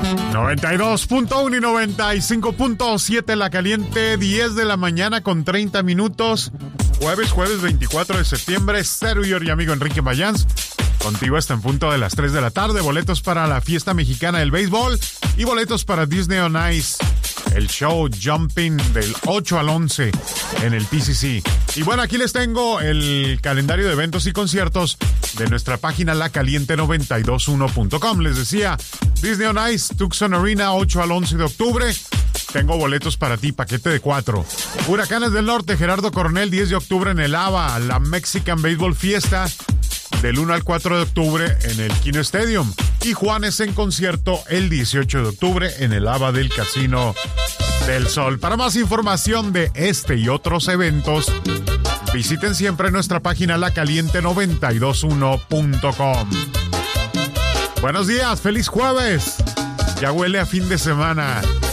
92.1 y 95.7 La Caliente, 10 de la mañana con 30 minutos. Jueves 24 de septiembre. Servidor y amigo Enrique Mayans. Contigo hasta en punto de las 3 de la tarde. Boletos para la fiesta mexicana del béisbol y boletos para Disney on Ice. El show Jumping del 8 al 11 en el PCC. Y bueno, aquí les tengo el calendario de eventos y conciertos de nuestra página lacaliente921.com. Les decía, Disney on Ice, Tucson Arena, 8 al 11 de octubre. Tengo boletos para ti, paquete de 4. Huracanes del Norte, Gerardo Coronel, 10 de octubre en el ABA. La Mexican Baseball Fiesta, del 1 al 4 de octubre en el Kino Stadium. Y Juanes en concierto el 18 de octubre en el ABA del Casino del Sol. Para más información de este y otros eventos, visiten siempre nuestra página lacaliente921.com. Buenos días, feliz jueves. Ya huele a fin de semana.